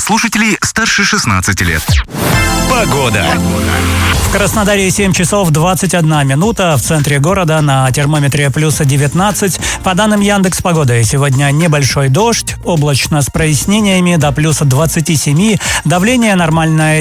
слушателей старше 16 лет. Погода. В Краснодаре 7 часов 21 минута. В центре города на термометре плюс 19. По данным Яндекс.Погоды, сегодня небольшой дождь, облачно с прояснениями до плюс 27. Давление нормальное